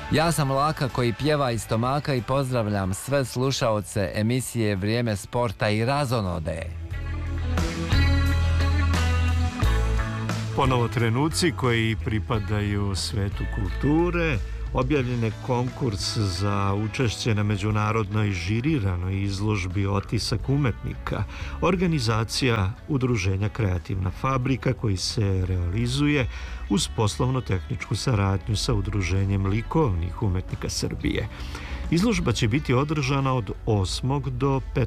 Ja sam Laka koji pjeva iz stomaka i pozdravljam sve slušaoce emisije Vrijeme sporta i razonode. Ponovo trenuci koji pripadaju svetu kulture. Objavljen je konkurs za učešće na međunarodnoj žiriranoj izložbi Otisak umetnika. Organizacija Udruženja Kreativna fabrika koji se realizuje uz poslovno-tehničku saradnju sa Udruženjem likovnih umetnika Srbije. Izložba će biti održana od 8. do